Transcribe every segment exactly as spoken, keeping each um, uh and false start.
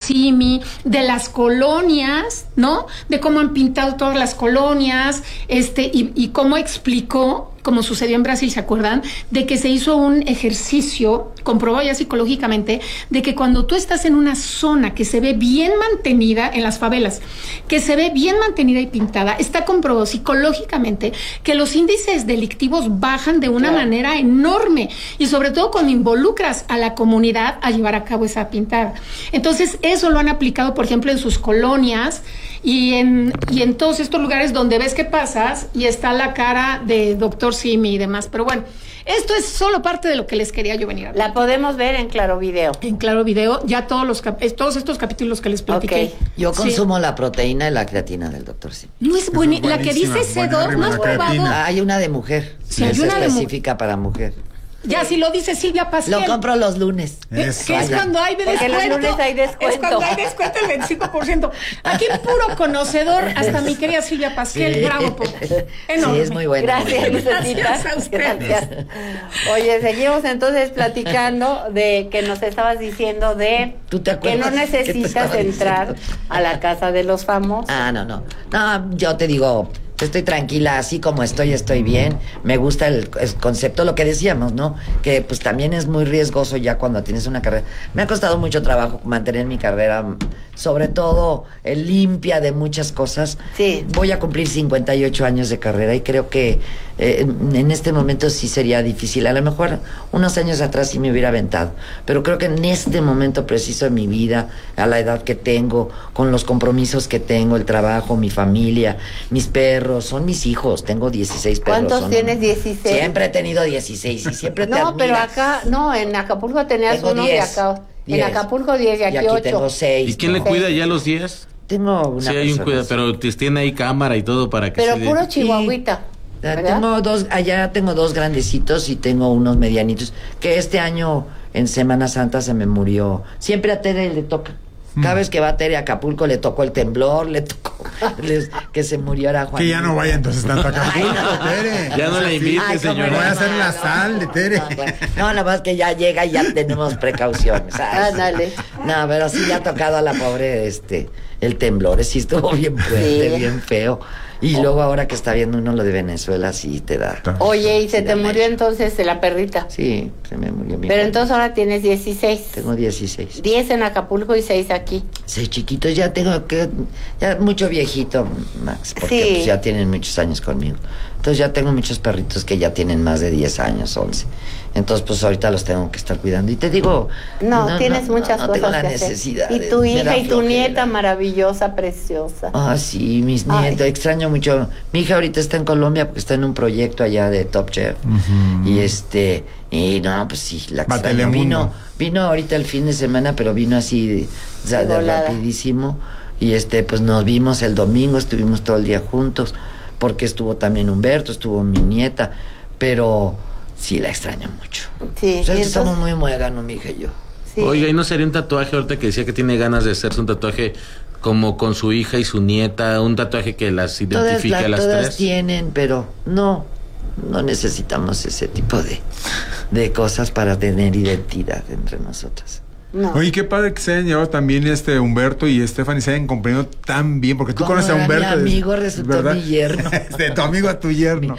Simi, de las colonias, ¿no? De cómo han pintado todas las colonias, este, y, y cómo explicó, como sucedió en Brasil, ¿se acuerdan? De que se hizo un ejercicio, comprobado ya psicológicamente, de que cuando tú estás en una zona que se ve bien mantenida, en las favelas, que se ve bien mantenida y pintada, está comprobado psicológicamente que los índices delictivos bajan de una claro. manera enorme, y sobre todo cuando involucras a la comunidad a llevar a cabo esa pintada. Entonces, eso lo han aplicado, por ejemplo, en sus colonias, y en, y en todos estos lugares donde ves que pasas y está la cara de doctor Simi y demás. Pero bueno, esto es solo parte de lo que les quería yo venir a hablar. La podemos ver en Claro Video. En Claro Video, ya todos los cap- todos estos capítulos que les platiqué. Okay. Yo consumo sí. la proteína y la creatina del doctor Simi. No es buena, la que dice C dos, ¿no has probado? Ah, hay una de mujer, sí, es hay una específica de mu- para mujer. Ya, si lo dice Silvia Pasquel. Lo compro los lunes. Eso. Que es cuando hay descuento. Porque los lunes hay descuento. Es cuando hay descuento el veinticinco por ciento. Aquí puro conocedor, hasta mi querida Silvia Pasquel. Sí. Bravo, por enorme. Sí, es muy buena. Gracias, Lucecita. Gracias a ustedes. Gracias. Oye, seguimos entonces platicando de que nos estabas diciendo de ¿Tú te que no necesitas entrar a la casa de los famosos. Ah, no, no. No, yo te digo... Estoy tranquila, así como estoy, estoy bien. Me gusta el, el concepto, lo que decíamos, ¿no? Que pues también es muy riesgoso ya cuando tienes una carrera. Me ha costado mucho trabajo mantener mi carrera, sobre todo eh, limpia de muchas cosas. Sí. Voy a cumplir cincuenta y ocho años de carrera y creo que eh, en este momento sí sería difícil. A lo mejor unos años atrás sí me hubiera aventado, pero creo que en este momento preciso de mi vida, a la edad que tengo, con los compromisos que tengo, el trabajo, mi familia, mis perros, son mis hijos, tengo dieciséis perros. ¿Cuántos son, tienes? dieciséis. Siempre he tenido dieciséis y siempre te No, admiras. pero acá, no, en Acapulco tenías Tengo uno diez, y acá. diez. En Acapulco diez y aquí, y aquí ocho. tengo seis. ¿Y quién no. le cuida ya los diez? Tengo una Sí, hay un persona, cuidado, sí. pero te- tiene ahí cámara y todo para que Pero se puro de... chihuahuita. ¿verdad? Tengo dos, allá tengo dos grandecitos y tengo unos medianitos, que este año en Semana Santa se me murió. Siempre a Tere le toca. Cada vez que va a Tere a Acapulco le tocó el temblor, le tocó les, que se murió a Juan. Que ya no vaya entonces tanto a Acapulco, Tere. Ya no le invite, Ay, cómo señora. Voy a hacer la no, sal de Tere. No, bueno. No, nada más que ya llega y ya tenemos precauciones. ¿sabes? Ah, dale. No, pero sí le ha tocado a la pobre este el temblor, sí estuvo bien fuerte, Sí. bien feo. Y luego ahora que está viendo uno lo de Venezuela, sí te da. Oye, y se sí te da murió mecho. entonces la perrita. Sí, se me murió mi Pero perro. entonces ahora tienes dieciséis. Tengo dieciséis. diez en Acapulco y seis aquí. Seis chiquitos, ya tengo que... Ya mucho viejito, Max, porque Sí. pues, ya tienen muchos años conmigo. Entonces ya tengo muchos perritos que ya tienen más de diez años, once. Entonces pues ahorita los tengo que estar cuidando. Y te digo... No, tienes muchas no, no cosas tengo la que hacer. necesidad. Y de- tu me hija da y tu flojera. nieta maravillosa, preciosa. Ah, sí, mis Ay. nietos, extraño mucho. Mi hija ahorita está en Colombia porque está en un proyecto allá de Top Chef. Ujú. Y este, y no, pues sí, la Va a extraño. Telemundo. Vino, vino ahorita el fin de semana, pero vino así de, o sea, de Volada. rapidísimo. Y este, pues nos vimos el domingo, estuvimos todo el día juntos, porque estuvo también Humberto, estuvo mi nieta, pero sí la extraño mucho. Sí. O sea, y estamos entonces- muy muéganos, mi hija y yo. sí. Oiga, ¿y no sería un tatuaje ahorita que decía que tiene ganas de hacerse un tatuaje como con su hija y su nieta? Un tatuaje que las Todas, identifique la- a las todas tres. tienen, pero no, no necesitamos ese tipo de, de cosas para tener identidad entre nosotras. No. Oye, qué padre que se hayan llevado también este Humberto y Stephanie, se hayan comprendido tan bien, porque tú Como conoces a era mi Humberto. amigo, resultó ¿verdad? mi yerno. De tu amigo a tu yerno.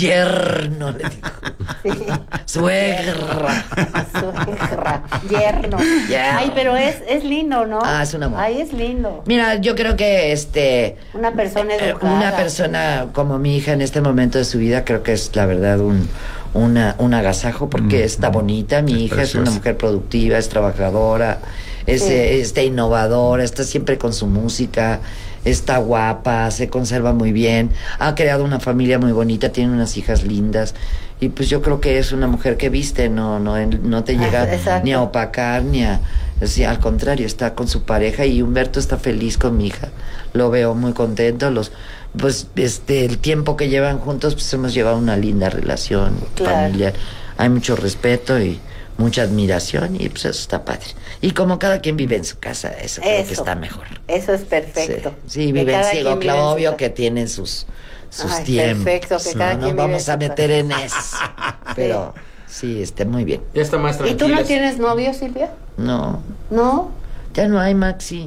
Yerno, le digo. Sí. Suegra. Suegra, yerno. Yerno. Ay, pero es, es lindo, ¿no? Ah, es un amor. Ay, es lindo. Mira, yo creo que este... Una persona eh, educada. Una persona como mi hija en este momento de su vida, creo que es la verdad un, una, un agasajo, porque Mm, está bonita. Mi es hija es preciosa. una mujer productiva, es trabajadora, es Sí. eh, este, innovadora, está siempre con su música, está guapa, se conserva muy bien, ha creado una familia muy bonita, tiene unas hijas lindas. Y pues yo creo que es una mujer que viste, no, no, no te llega Ah, exacto. ni a opacar, ni a... Sí, al contrario, está con su pareja y Humberto está feliz con mi hija. Lo veo muy contento. Los, pues, este, el tiempo que llevan juntos, pues hemos llevado una linda relación Claro. familiar. Hay mucho respeto y mucha admiración y pues eso está padre. Y como cada quien vive en su casa, eso, creo que Eso. está mejor. Eso es perfecto. Sí, sí Que viven cada ciego, quien vive en claro, su obvio casa. que tienen sus, sus Ay, tiempos. perfecto, que cada no quien nos vive vamos en a su meter casa. en eso. Pero sí, esté muy bien. Ya está más ¿Y tranquila. tú no tienes novio, Silvia? No, ¿No? ya no hay, Maxi.